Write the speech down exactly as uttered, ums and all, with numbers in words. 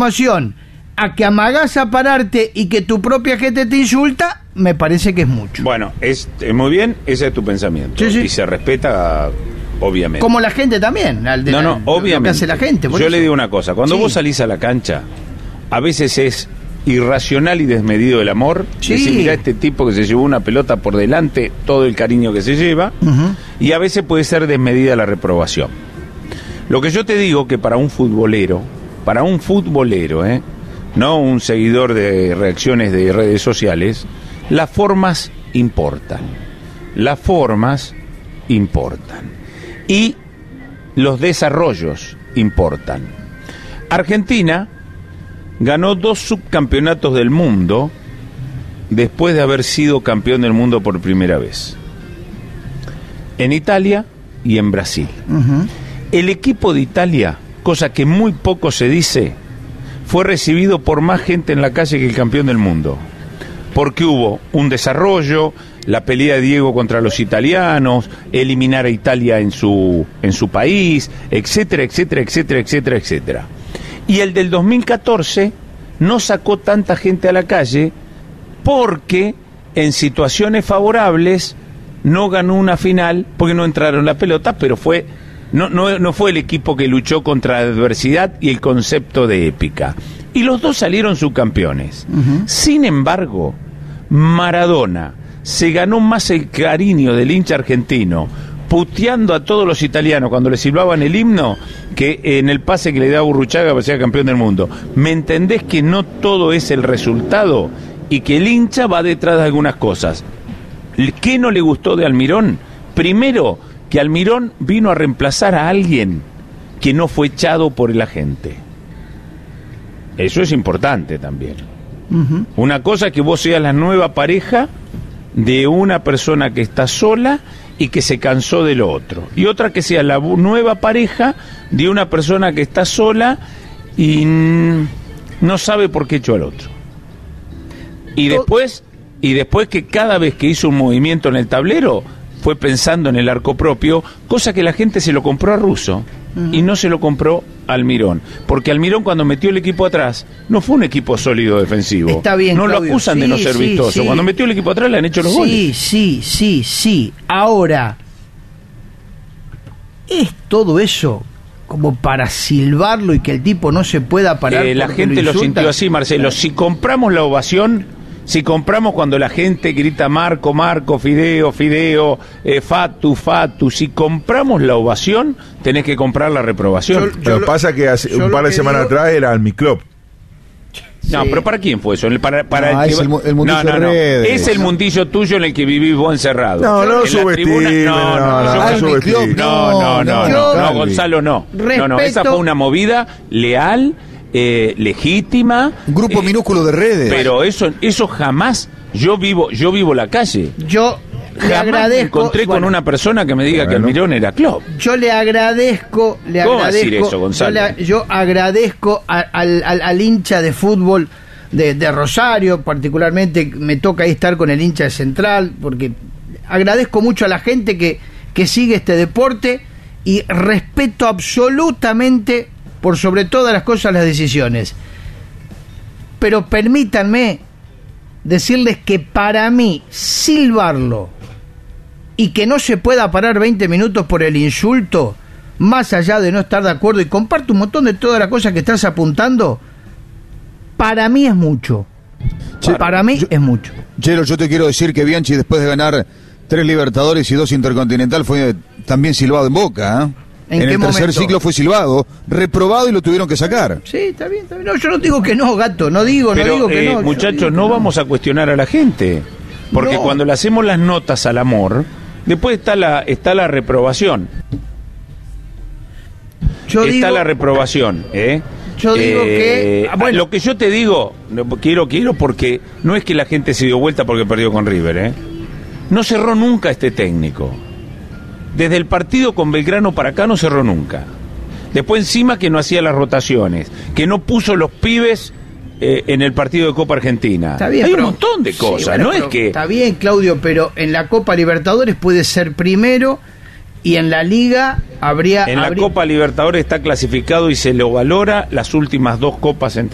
emoción a que amagás a pararte y que tu propia gente te insulta, me parece que es mucho. Bueno, es, es muy bien, ese es tu pensamiento. Sí, sí. Y se respeta, obviamente. Como la gente también. Al de no, la, no, obviamente. Lo que hace la gente. Yo eso. le digo una cosa, cuando sí. vos salís a la cancha, a veces es irracional y desmedido el amor. Sí. Decir, mirá este tipo que se llevó una pelota por delante, todo el cariño que se lleva. Uh-huh. Y a veces puede ser desmedida la reprobación. Lo que yo te digo que para un futbolero, para un futbolero, ¿eh? no un seguidor de reacciones de redes sociales, las formas importan. Las formas importan. Y los desarrollos importan. Argentina ganó dos subcampeonatos del mundo después de haber sido campeón del mundo por primera vez. En Italia y en Brasil. Uh-huh. El equipo de Italia, cosa que muy poco se dice, fue recibido por más gente en la calle que el campeón del mundo, porque hubo un desarrollo, la pelea de Diego contra los italianos, eliminar a Italia en su, en su país, etcétera, etcétera, etcétera, etcétera, etcétera. Y el del dos mil catorce no sacó tanta gente a la calle porque en situaciones favorables no ganó una final, porque no entraron la pelota, pero fue... No, no, no fue el equipo que luchó contra la adversidad y el concepto de épica. Y los dos salieron subcampeones. Uh-huh. Sin embargo, Maradona se ganó más el cariño del hincha argentino puteando a todos los italianos cuando le silbaban el himno que en el pase que le daba Burruchaga para ser campeón del mundo. ¿Me entendés que no todo es el resultado y que el hincha va detrás de algunas cosas? ¿Qué no le gustó de Almirón? Primero, que Almirón vino a reemplazar a alguien que no fue echado por la gente. Eso es importante también. Uh-huh. Una cosa es que vos seas la nueva pareja de una persona que está sola y que se cansó de lo otro. Y otra que sea la nueva pareja de una persona que está sola y no sabe por qué echó al otro. Y después, y después que cada vez que hizo un movimiento en el tablero fue pensando en el arco propio, cosa que la gente se lo compró a Russo uh-huh. y no se lo compró a Almirón, porque Almirón cuando metió el equipo atrás no fue un equipo sólido defensivo. Está bien, no Claudio. Lo acusan sí, de no ser sí, vistoso. Sí. Cuando metió el equipo atrás le han hecho los sí, goles. Sí, sí, sí, sí. Ahora, ¿es todo eso como para silbarlo y que el tipo no se pueda parar? Eh, la gente lo, lo sintió así, Marcelo. Si compramos la ovación... Si compramos cuando la gente grita Marco, Marco, Fideo, Fideo, eh, Fatu, Fatu, si compramos la ovación, tenés que comprar la reprobación. Yo, yo lo que pasa que hace un par de semanas digo... atrás era el Miclop. No, sí. Pero ¿para quién fue eso? Para, para no, el, que... es el, el mundillo no, no, no. redes. Es el mundillo tuyo en el que vivís vos encerrado. No, no subestimes. No, no, no, no, subestimes. No, no, no, no, no, Gonzalo, no. No, no, esa fue una movida leal, eh, legítima. Un grupo eh, minúsculo de redes. Pero eso, eso jamás. Yo vivo, yo vivo la calle. Yo le jamás agradezco. Me encontré bueno, con una persona que me diga bueno. que Almirón era Klopp. Yo le agradezco, le ¿Cómo agradezco. decir eso, Gonzalo? Yo, le, yo agradezco a, al, al, al hincha de fútbol de, de Rosario, particularmente me toca ahí estar con el hincha de Central, porque agradezco mucho a la gente que, que sigue este deporte y respeto absolutamente, por sobre todas las cosas, las decisiones. Pero permítanme decirles que para mí, silbarlo y que no se pueda parar veinte minutos por el insulto, más allá de no estar de acuerdo, y comparto un montón de todas las cosas que estás apuntando, para mí es mucho. Che, para mí yo, es mucho. Chelo, yo te quiero decir que Bianchi, después de ganar tres Libertadores y dos Intercontinental, fue también silbado en Boca, ¿eh? ¿En, en qué el tercer momento? ciclo fue silbado, reprobado y lo tuvieron que sacar. Sí, está bien, está bien. No, yo no digo que no, gato, no digo, Pero, no digo que eh, no. Muchachos, no, no vamos a cuestionar a la gente, porque no. Cuando le hacemos las notas al amor, después está la está la reprobación. Yo está digo, la reprobación, ¿eh? Yo digo eh, que... Bueno. Lo que yo te digo, quiero, quiero porque no es que la gente se dio vuelta porque perdió con River, ¿eh? No cerró nunca este técnico. Desde el partido con Belgrano para acá no cerró nunca. Después encima que no hacía las rotaciones, que no puso los pibes eh, en el partido de Copa Argentina. Está bien, hay pero, un montón de cosas, sí, bueno, no es que... Está bien, Claudio, pero en la Copa Libertadores puede ser primero y en la Liga habría... En habría... la Copa Libertadores está clasificado y se lo valora las últimas dos copas entre